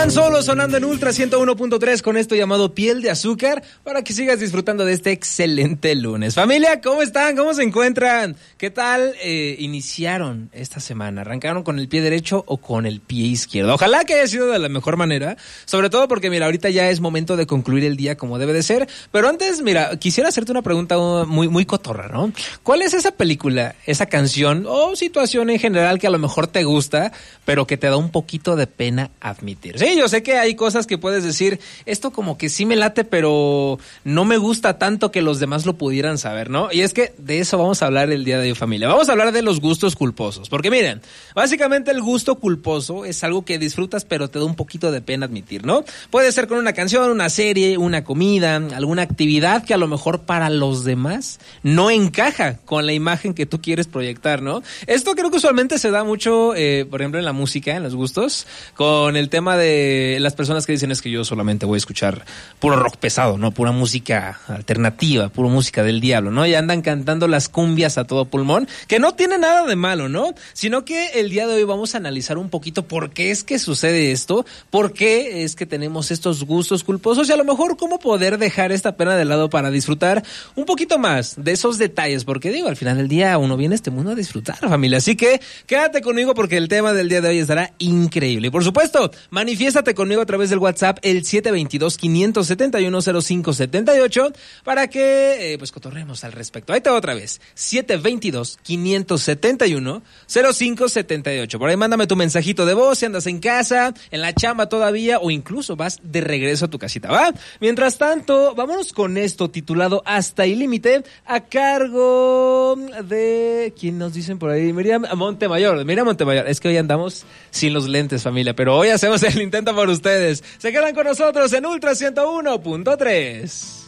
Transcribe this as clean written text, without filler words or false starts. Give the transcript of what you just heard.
Tan Solo sonando en Ultra 101.3 con esto llamado Piel de Azúcar para que sigas disfrutando de este excelente lunes. Familia, ¿cómo están? ¿Cómo se encuentran? ¿Qué tal iniciaron esta semana? ¿Arrancaron con el pie derecho o con el pie izquierdo? Ojalá que haya sido de la mejor manera, sobre todo porque mira, ahorita ya es momento de concluir el día como debe de ser, pero antes, mira, quisiera hacerte una pregunta muy cotorra, ¿no? ¿Cuál es esa película, esa canción o situación en general que a lo mejor te gusta, pero que te da un poquito de pena admitir? Sí, yo sé que hay cosas que puedes decir, esto como que sí me late, pero no me gusta tanto que los demás lo pudieran saber, ¿no? Y es que de eso vamos a hablar el día de hoy, familia. Vamos a hablar de los gustos culposos, porque miren, básicamente el gusto culposo es algo que disfrutas, pero te da un poquito de pena admitir, ¿no? Puede ser con una canción, una serie, una comida, alguna actividad que a lo mejor para los demás no encaja con la imagen que tú quieres proyectar, ¿no? Esto creo que usualmente se da mucho, por ejemplo, en la música, en los gustos, con el tema de las personas que dicen es que yo solamente voy a escuchar puro rock pesado, ¿no? Pura música alternativa, pura música del diablo, ¿no? Y andan cantando las cumbias a todo pulmón, que no tiene nada de malo, ¿no? Sino que el día de hoy vamos a analizar un poquito por qué es que sucede esto, por qué es que tenemos estos gustos culposos y a lo mejor cómo poder dejar esta pena de lado para disfrutar un poquito más de esos detalles, porque digo, al final del día uno viene a este mundo a disfrutar, familia, así que quédate conmigo porque el tema del día de hoy estará increíble. Y por supuesto, manifiéstate conmigo a través del WhatsApp el 722-571-0578 para que pues cotorremos al respecto. Ahí te va otra vez, 722-571-0578. Por ahí mándame tu mensajito de voz si andas en casa, en la chamba todavía o incluso vas de regreso a tu casita, ¿va? Mientras tanto, vámonos con esto titulado Hasta el Límite a cargo de... ¿Quién nos dicen por ahí? Miriam Montemayor. Es que hoy andamos sin los lentes, familia, pero hoy hacemos el intento por ustedes. Se quedan con nosotros en Ultra 101.3.